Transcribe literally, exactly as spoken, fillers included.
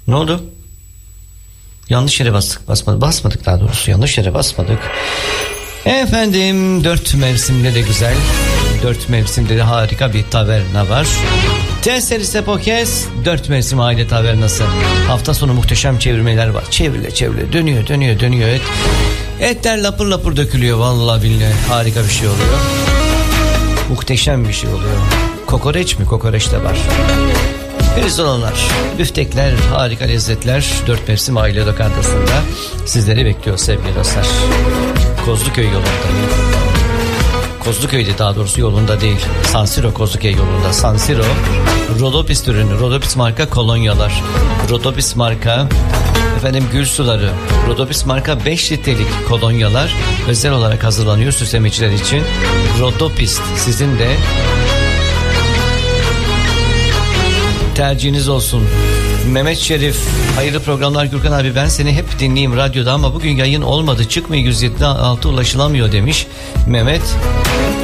Ne oldu? Yanlış yere bastık, basmadık, basmadık daha doğrusu yanlış yere basmadık. Efendim dört mevsimde de güzel, dört mevsimde de harika bir taverna var. Tesserise Pokes dört mevsim aile tavernası. Hafta sonu muhteşem çevirmeler var. Çevrile çevrile dönüyor dönüyor dönüyor et. Etler lapır lapır dökülüyor, vallahi billahi harika bir şey oluyor. Muhteşem bir şey oluyor. Kokoreç mi? Kokoreç de var. Pirzolanlar, büftekler, harika lezzetler dört mevsim aile lokantasında sizleri bekliyor sevgili dostlar. Kozluköy yolunda. Kozluköy'de daha doğrusu yolunda değil. San Siro Kozluköy yolunda. San Siro Rodopis ürünü. Rodopis marka kolonyalar. Rodopis marka efendim gül suları. Rodopis marka beş litrelik kolonyalar özel olarak hazırlanıyor süslemeciler için. Rodopis sizin de tercihiniz olsun. Mehmet Şerif, hayırlı programlar Gürkan abi, ben seni hep dinleyeyim radyoda ama bugün yayın olmadı, çıkmıyor, yüz yedi altı ulaşılamıyor demiş Mehmet.